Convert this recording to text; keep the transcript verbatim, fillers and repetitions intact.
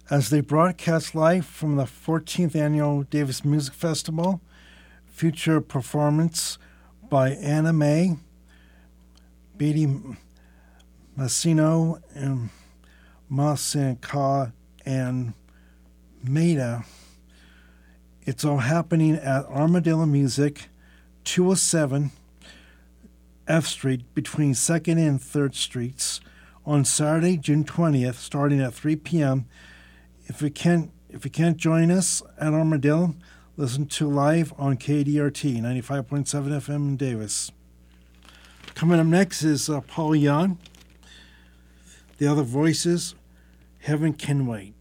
as they broadcast live from the fourteenth Annual Davis Music Festival. Future performance by Anna Mae, Beatty Massino, and Masanka, and Maida. It's all happening at Armadillo Music, two oh seven F Street, between second and third Streets, on Saturday, June twentieth, starting at three p.m. If you can't, if you can't join us at Armadillo, listen to live on K D R T ninety-five point seven F M in Davis. Coming up next is uh, Paul Young. The Other Voices, Heaven Can Wait.